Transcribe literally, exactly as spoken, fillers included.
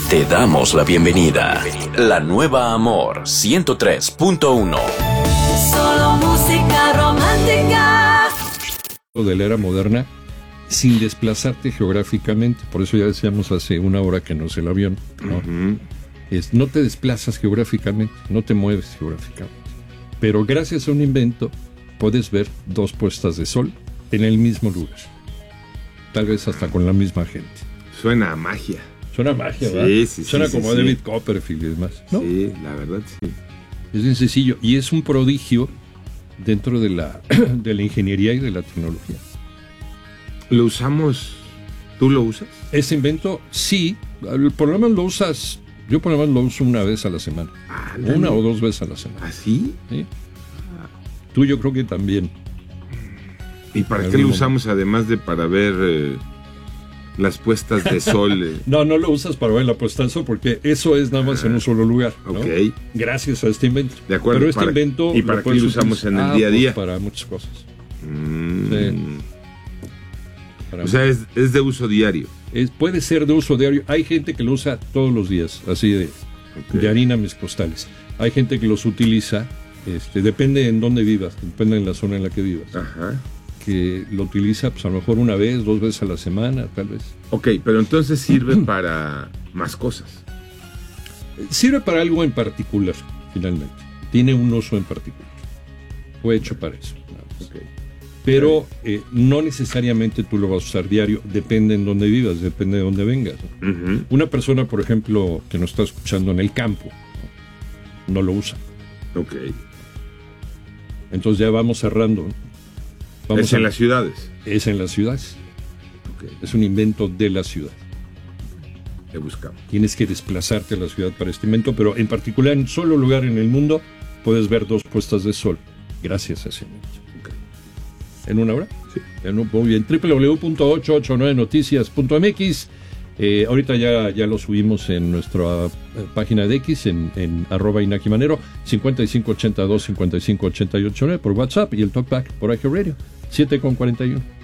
Te damos la bienvenida. La nueva Amor ciento tres punto uno. Solo música romántica. De la era moderna, sin desplazarte geográficamente. Por eso ya decíamos hace una hora que no es el avión, ¿no? Uh-huh. Es, no te desplazas geográficamente, no te mueves geográficamente. Pero gracias a un invento puedes ver dos puestas de sol en el mismo lugar. Tal vez hasta con la misma gente. Suena a magia. Suena a magia, sí, ¿verdad? Sí, Suena sí, como sí, David sí. Copperfield y demás, ¿no? Sí, la verdad sí. Es bien sencillo y es un prodigio dentro de la, de la ingeniería y de la tecnología. ¿Lo usamos? ¿Tú lo usas? Ese invento, sí. Por lo menos lo usas. Yo por lo menos lo uso una vez a la semana. Ah, una o dos veces a la semana. ¿Ah, sí? ¿Sí? Tú yo creo que también. ¿Y para qué lo usamos además de para ver eh, las puestas de sol? Eh? No, no lo usas para ver la puesta de sol porque eso es nada más ah, en un solo lugar, ¿no? Ok. Gracias a este invento. De acuerdo. Pero este para, invento... ¿Y para qué lo usamos en el ah, día a día? Pues para muchas cosas. Mm. Sí. Para o sea, es, es de uso diario. Es, puede ser de uso diario. Hay gente que lo usa todos los días, así de, okay. de harina mis costales. Hay gente que los utiliza, este, depende en dónde vivas, depende en la zona en la que vivas. Ajá. Que lo utiliza pues a lo mejor una vez, dos veces a la semana, tal vez. Ok, pero entonces sirve para más cosas. Sirve para algo en particular, finalmente. Tiene un uso en particular. Fue hecho para eso. Ok. Pero eh, no necesariamente tú lo vas a usar diario, depende en dónde vivas, depende de dónde vengas. ¿no? Uh-huh. Una persona, por ejemplo, que nos está escuchando en el campo, no, no lo usa. Ok. Entonces ya vamos cerrando. Vamos es a... en las ciudades. Es en las ciudades. Okay. Es un invento de la ciudad. He buscado. Tienes que desplazarte a la ciudad para este invento, pero en particular en un solo lugar en el mundo puedes ver dos puestas de sol, gracias a ese invento. ¿En una hora? Sí. En un, muy bien. doble u doble u doble u punto ochocientos ochenta y nueve noticias punto m x. Eh, ahorita ya, ya lo subimos en nuestra eh, página de X, en, en arroba Inaki Manero, cincuenta y cinco ochenta y dos, cincuenta y cinco ochenta y ocho nueve por WhatsApp y el Talkback por iHeartRadio, siete con cuarenta y uno.